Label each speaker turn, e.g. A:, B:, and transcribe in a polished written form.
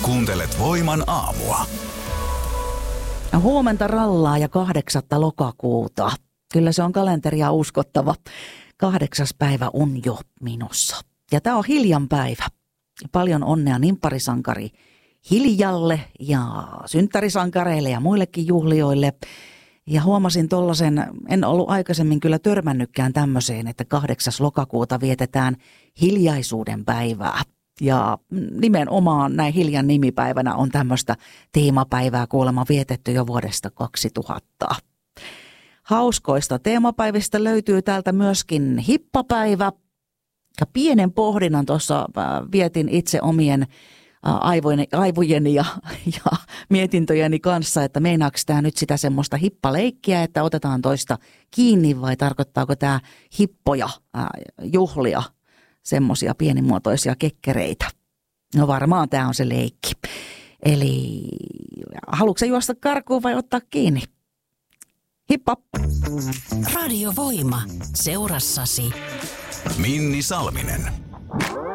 A: Kuuntelet Voiman aamua.
B: Huomenta rallaa ja 8. lokakuuta. Kyllä se on kalenteria uskottava. 8. päivä on jo minussa. Ja tää on Hiljan päivä. Paljon onnea nimpparisankari Hiljalle ja synttärisankareille ja muillekin juhlioille. Ja huomasin tollasen, en ollut aikaisemmin kyllä törmännytkään tämmöiseen, että 8. lokakuuta vietetään hiljaisuuden päivää. Ja nimenomaan näin Hiljan nimipäivänä on tämmöistä teemapäivää kuulemma vietetty jo vuodesta 2000. Hauskoista teemapäivistä löytyy täältä myöskin hippapäivä. Ja pienen pohdinnan tuossa vietin itse omien aivojeni ja mietintöjeni kanssa, että meinaako tämä nyt sitä semmoista hippaleikkiä, että otetaan toista kiinni vai tarkoittaako tämä hippoja, juhlia, semmoisia pienimuotoisia kekkereitä. No varmaan tämä on se leikki. Eli haluatko sä juosta karkuun vai ottaa kiinni? Hippa!
C: Radio Voima. Seurassasi
A: Minni Salminen.